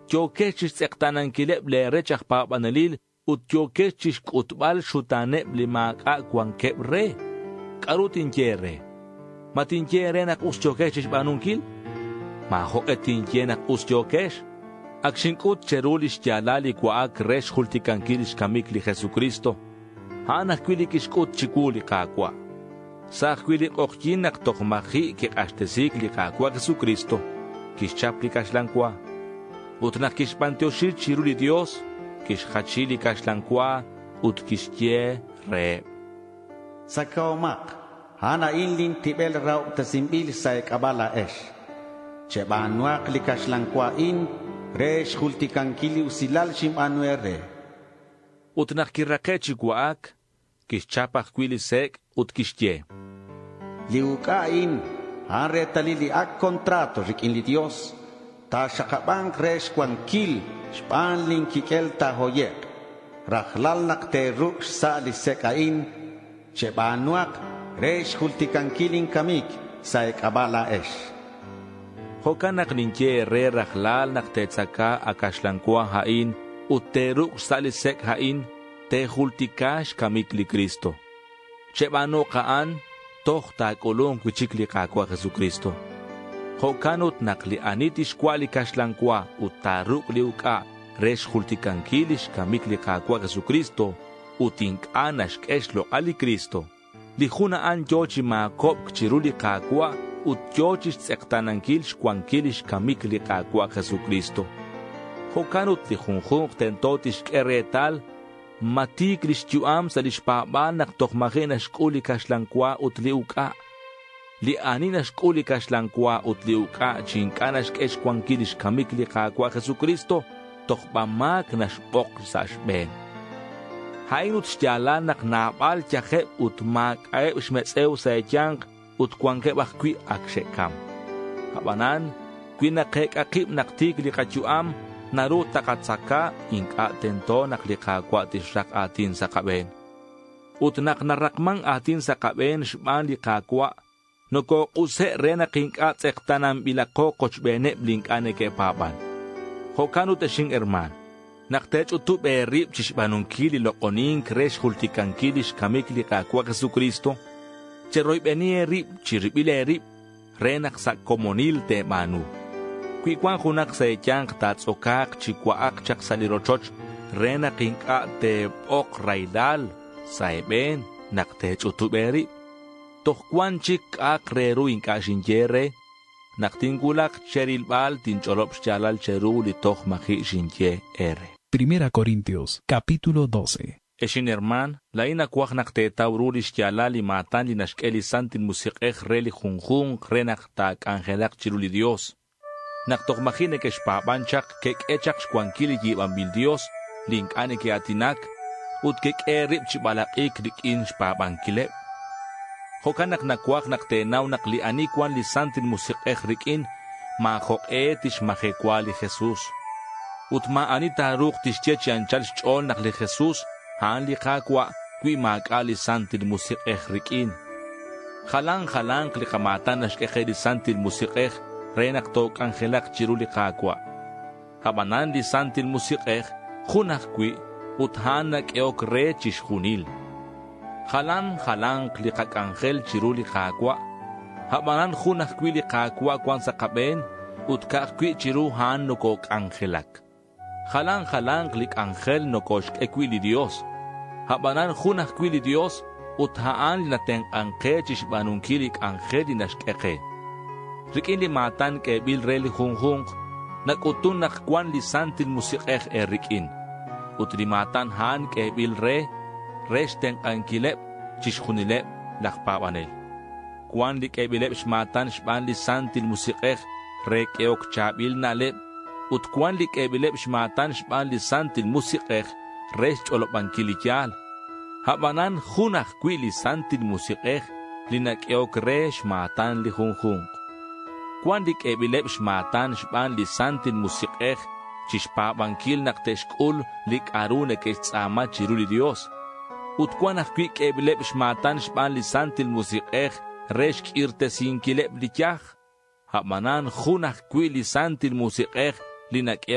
utyokesh sektanan kileb le rechach papanelil utyokesh kutbal shutaneb limaka kwankeb re. Karutin yere. Matin yere nak usyokesh banunkil. Maho etin nak usyokesh. Akshinkut cherulish yalali kwaak resh hultikankilish kamikli Jesucristo. Hanak kwilikishkut chikuli kakwa. Sakwilik okjinak tokmahi ki ashtesikli kakwa Jesucristo. Kishchapli kashlankwa. Utnak kishpantioshir chiruli Dios. Kishhachili kashlankwa. Utkishye re. Sakaumak. Hana inlin tibel rau tasimbil saik abala esh. Chebanuak likashlankwa in. Resh hultikankili usilal shim anuere. Utnak kirakechi kwaak. Kishchapach kwilisek utkishye. Liukain, hanre talili ak kontrato rikin li Dios, ta shakabang resh kwankil, span linkikel ta hoyek, rahlal nak te ruk sa lisekain, chebanuak resh hultikankilin kamik sa ekabala esh. Hokanak ninche re rahlal nak te tsaka akashlankwa hain, uteruk sa lisek hain, te hultikash kamik li Cristo. Chebano kaan, tohta kolong kuchikli kakwa Jesucristo. Hokanut nakli anitish kwali kashlankwa utaruk liuka resh hultikankilish kamikli kakwa Jesucristo utink anash keshlo ali Cristo. Lijuna an yochi maakop kchiruli kakwa utyochish tsektanankilish kwankilish kamikli kakwa Jesucristo. Hokanut lijunjung tentotish keretal matik lishtuam sa lishpabal naktokmahin shkuli kashlankwa utliuka. Lianin shkuli kashlankwa utliuka chinkanash keshkwankilish kamikli kakwa Jesucristo tokpamak nashpok sashben. Hainut shtyalan naknabal tiaje utmak aeb shmetzeu sa echang utkwanke bakwi akshekam. Habanan kwinakek akib naktik likachuam naru takatsaka inka tento naklikakwa tishrak atin sa kaben. Utnak narakmang atin sa kaben shman likakwa. Noko use rena kinka tsektanam bilako kochbene blinkane ke papan. Hokanu teshing erman. Naktech utub erip chishbanunkili lokonin kresh hultikankilish kamikli kakwa Jesucristo. Cheroy beni erip chiribile erip. Renak sa komonil te manu. Kwikwan hunak sa echang tatsokak chikwaak chak salirochoch rena kinka te ok raidal sa eben naktech utuberi. Tohkwan chik ak reru inka shinjere naktingulak cherilbal tincholop chalal cheru li toh mahi shinje ere. Primera Corintios, capítulo 12. Eshin herman, la ina kwak nakte taurulish chalal y matan li nashkeli santin musikech reli junjung renak tak angelak chiruli Dios. Naktokmahine ke shpabanchak kek echak shkwankili yiban bil Dios link ane ke atinak ut kek erip chibalakik rikin shpabankile. Hokanak nakwak naktenaw nakli anikwan li santin musikech rikin mahok tish mahekwali Jesus. Utma anita ruk tishchechi anchal shchol nakli Jesus haan li kakwa kwi makali santin musikech rikin. Halang li kamatan nashkeche li santin musikech renak tok angelak chiruli kakwa. Habanan di santil musikech, hunak kwi, uthanak eok re chishunil. Halang klikak angel chiruli kakwa. Habanan hunak kwi li kakwa kwan sa kaben, utkak kwi chiru han nukok angelak. Halang klik angel nukoshk ekwi li Dios. Habanan hunak kwi li Dios, uthaan li nateng angke chishbanunkilik angel li nashkeke. Rikin li matan ke bil reli junjung, nakutun nakwan li santin musikech rikin. Utlimatan han ke bil resteng ankilep, chishunilep, lakpapanel. Kwan li ke bilep shmatan shban li santin musikech, rekeok chabil nalep. Utkwan li ke bilep shmatan shban li santin musikech, rest olopankilikyal. Habanan hunak kwi li santin musikech, linakeok shmatan li junjung. Kwan dik ebilep shmatan shban li santin musikech, chishpabankil nakteshkul lik arune kechtzama chiruli Dios. Utkwan akkwik ebilep shmatan shban li santin musikech, reshk irtesinkilep likyach. Hamanan hunak kwi li santin musikech, linak